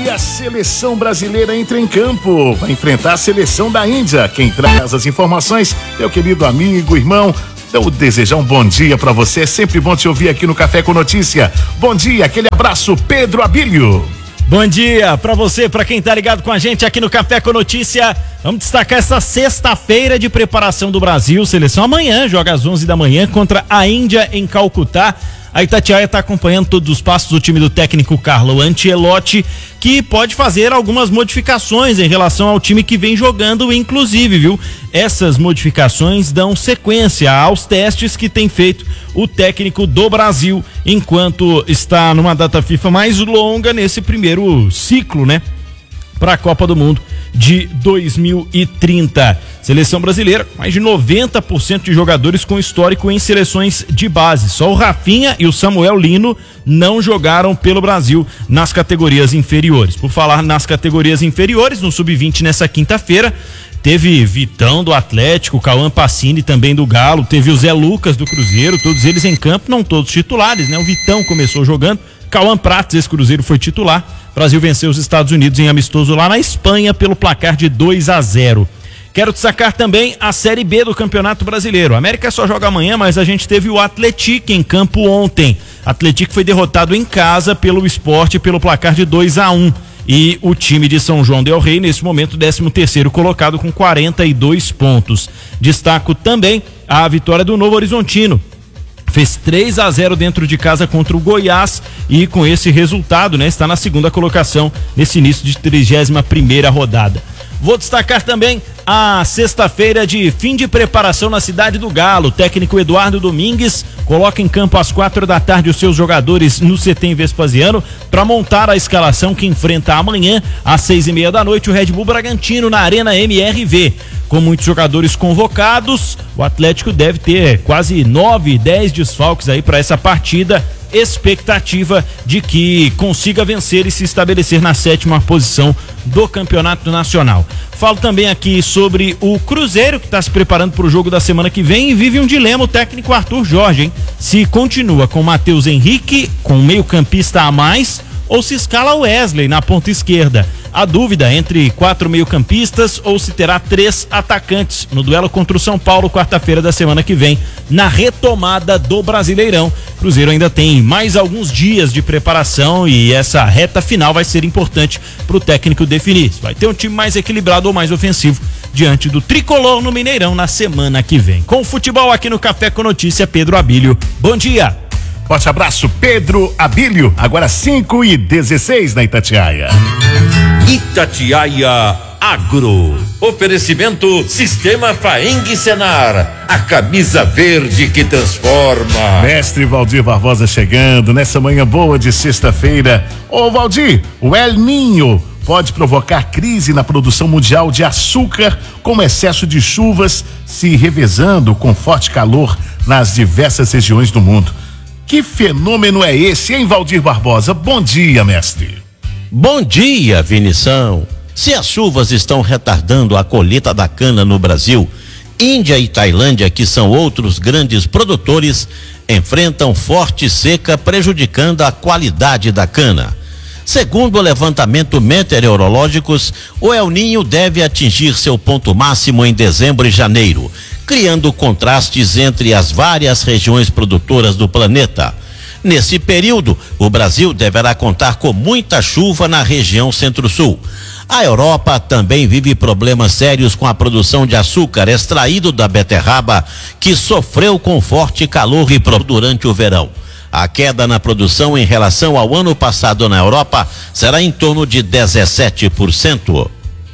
E a seleção brasileira entra em campo para enfrentar a seleção da Índia. Quem traz as informações, meu querido amigo, irmão, eu desejar um bom dia para você. É sempre bom te ouvir aqui no Café com Notícia. Bom dia, aquele abraço, Pedro Abílio. Bom dia para você, para quem tá ligado com a gente aqui no Café com Notícia. Vamos destacar essa sexta-feira de preparação do Brasil. Seleção amanhã joga às 11 da manhã contra a Índia em Calcutá. A Itatiaia está acompanhando todos os passos do time do técnico Carlo Ancelotti, que pode fazer algumas modificações em relação ao time que vem jogando, inclusive, viu? Essas modificações dão sequência aos testes que tem feito o técnico do Brasil, enquanto está numa data FIFA mais longa nesse primeiro ciclo, né? Para a Copa do Mundo de 2030. Seleção brasileira, mais de 90% de jogadores com histórico em seleções de base. Só o Rafinha e o Samuel Lino não jogaram pelo Brasil nas categorias inferiores. Por falar nas categorias inferiores, no Sub-20 nessa quinta-feira, teve Vitão do Atlético, Cauã Pacini também do Galo, teve o Zé Lucas do Cruzeiro, todos eles em campo, não todos titulares, né? O Vitão começou jogando, Cauã Prates, esse Cruzeiro, foi titular. O Brasil venceu os Estados Unidos em amistoso lá na Espanha pelo placar de 2-0. Quero destacar também a Série B do Campeonato Brasileiro. A América só joga amanhã, mas a gente teve o Atlético em campo ontem. Atlético foi derrotado em casa pelo Sport pelo placar de 2-1. E o time de São João del Rei, nesse momento, 13º colocado com 42 pontos. Destaco também a vitória do Novo Horizontino. Fez 3-0 dentro de casa contra o Goiás e com esse resultado, né, está na segunda colocação nesse início de 31ª rodada. Vou destacar também a sexta-feira de fim de preparação na Cidade do Galo. O técnico Eduardo Domingues coloca em campo às 4 da tarde os seus jogadores no CT Vespasiano para montar a escalação que enfrenta amanhã às 6:30 da noite o Red Bull Bragantino na Arena MRV. Com muitos jogadores convocados, o Atlético deve ter quase 9, 10 desfalques aí para essa partida. Expectativa de que consiga vencer e se estabelecer na 7ª posição do Campeonato Nacional. Falo também aqui sobre o Cruzeiro, que está se preparando para o jogo da semana que vem e vive um dilema o técnico Arthur Jorge, hein? Se continua com Matheus Henrique, com meio-campista a mais, ou se escala o Wesley na ponta esquerda. A dúvida entre 4 meio-campistas ou se terá 3 atacantes no duelo contra o São Paulo, quarta-feira da semana que vem, na retomada do Brasileirão. Cruzeiro ainda tem mais alguns dias de preparação e essa reta final vai ser importante para o técnico definir. Vai ter um time mais equilibrado ou mais ofensivo diante do Tricolor no Mineirão na semana que vem. Com o futebol aqui no Café com Notícia, Pedro Abílio. Bom dia! Forte abraço, Pedro Abílio. Agora 5:16 na Itatiaia. Itatiaia Agro. Oferecimento Sistema Faeng Senar. A camisa verde que transforma. Mestre Valdir Barbosa chegando nessa manhã boa de sexta-feira. Ô Valdir, o El Niño pode provocar crise na produção mundial de açúcar, com excesso de chuvas se revezando com forte calor nas diversas regiões do mundo. Que fenômeno é esse, hein, Valdir Barbosa? Bom dia, mestre. Bom dia, Vinição. Se as chuvas estão retardando a colheita da cana no Brasil, Índia e Tailândia, que são outros grandes produtores, enfrentam forte seca prejudicando a qualidade da cana. Segundo o levantamento meteorológicos, o El Niño deve atingir seu ponto máximo em dezembro e janeiro, criando contrastes entre as várias regiões produtoras do planeta. Nesse período, o Brasil deverá contar com muita chuva na região Centro-Sul. A Europa também vive problemas sérios com a produção de açúcar extraído da beterraba, que sofreu com forte calor e durante o verão. A queda na produção em relação ao ano passado na Europa será em torno de 17%.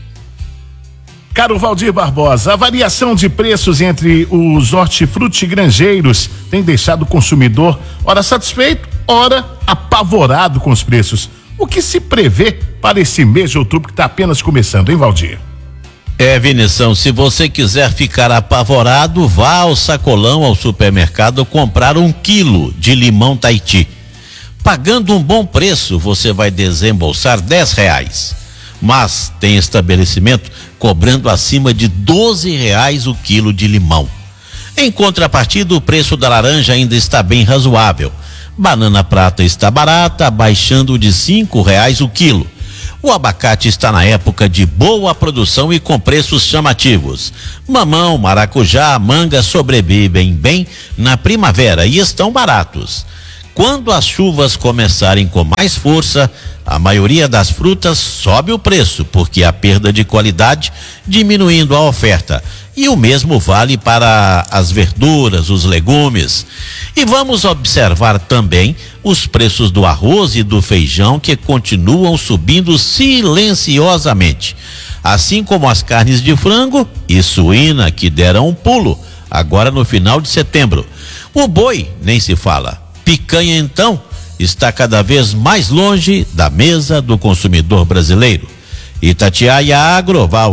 Caro Valdir Barbosa, a variação de preços entre os hortifrutigranjeiros tem deixado o consumidor ora satisfeito, ora apavorado com os preços. O que se prevê para esse mês de outubro que está apenas começando, hein, Valdir? Vinição, se você quiser ficar apavorado, vá ao sacolão, ao supermercado, comprar 1 quilo de limão Tahiti. Pagando um bom preço, você vai desembolsar R$10. Mas tem estabelecimento cobrando acima de R$12 o quilo de limão. Em contrapartida, o preço da laranja ainda está bem razoável. Banana prata está barata, baixando de R$5 o quilo. O abacate está na época de boa produção e com preços chamativos. Mamão, maracujá, manga sobrevivem bem na primavera e estão baratos. Quando as chuvas começarem com mais força, a maioria das frutas sobe o preço, porque há perda de qualidade, diminuindo a oferta. E o mesmo vale para as verduras, os legumes. E vamos observar também os preços do arroz e do feijão, que continuam subindo silenciosamente. Assim como as carnes de frango e suína, que deram um pulo agora no final de setembro. O boi nem se fala. Picanha, então, está cada vez mais longe da mesa do consumidor brasileiro. Itatiaia Agroval,